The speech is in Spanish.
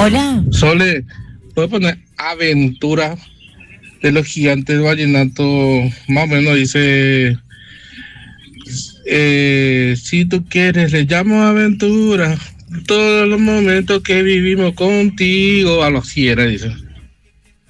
Hola. Sole, ¿puedo poner Aventura de los Gigantes de Vallenato? Más o menos dice, si tú quieres, le llamo Aventura. Todos los momentos que vivimos contigo, a los era, dice.